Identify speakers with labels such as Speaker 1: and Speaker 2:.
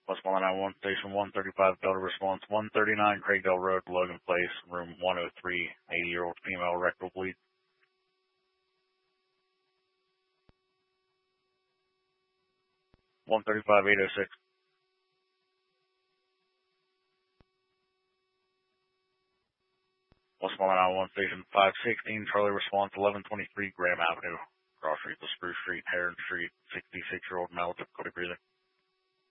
Speaker 1: Westmoreland 911 Station 135 Delta response 139 Craigdale Road, Logan Place, room 103, 80-year-old female rectal bleed. 135-806. Westmoreland 911 Station 516 Charlie response 1123 Graham Avenue, cross street to Spruce Street, Heron Street, 66-year-old male, difficulty breathing.